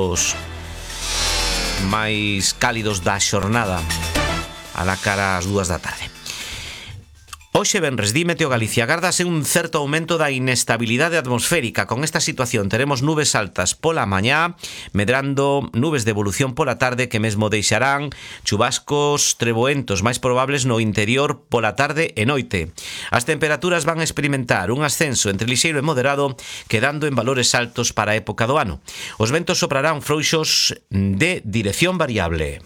os máis cálidos da xornada a la cara ás 2 da tarde. Hoxe venres, di Meteo Galicia, agárdase un certo aumento da inestabilidade atmosférica. Con esta situación teremos nubes altas pola mañá, medrando nubes de evolución pola tarde que mesmo deixarán chubascos treboentos máis probables no interior pola tarde e noite. As temperaturas van a experimentar un ascenso entre lixeiro e moderado, quedando en valores altos para a época do ano. Os ventos soprarán frouxos de dirección variable.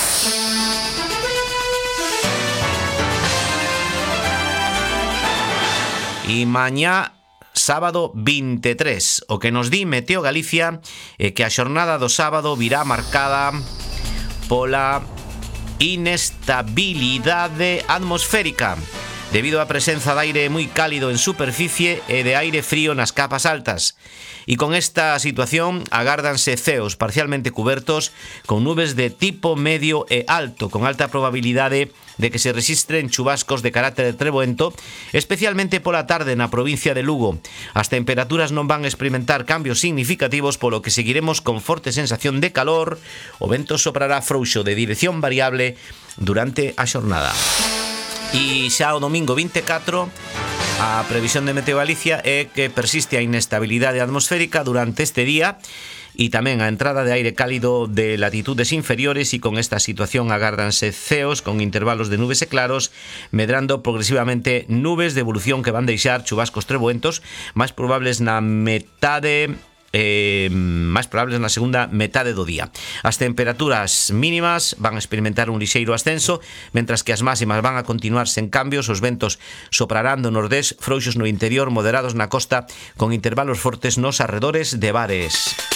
E mañá, sábado 23, o que nos di Meteo Galicia é que a xornada do sábado virá marcada pola inestabilidade atmosférica, debido á presenza de aire moi cálido en superficie e de aire frío nas capas altas. E con esta situación agárdanse ceos parcialmente cubertos con nubes de tipo medio e alto, con alta probabilidade de que se rexistren chubascos de carácter treboento, especialmente pola tarde na provincia de Lugo. As temperaturas non van a experimentar cambios significativos, polo que seguiremos con forte sensación de calor. O vento soprará frouxo de dirección variable durante a xornada. E xa o domingo 24, a previsión de Meteo Galicia é que persiste a inestabilidade atmosférica durante este día e tamén a entrada de aire cálido de latitudes inferiores, e con esta situación agárdanse ceos con intervalos de nubes e claros, medrando progresivamente nubes de evolución que van deixar chubascos treboentos máis probables na segunda metade do día. As temperaturas mínimas van a experimentar un lixeiro ascenso, mentras que as máximas van a continuar sen cambios. Os ventos soprarán do nordés, frouxos no interior, moderados na costa, con intervalos fortes nos arredores de bares.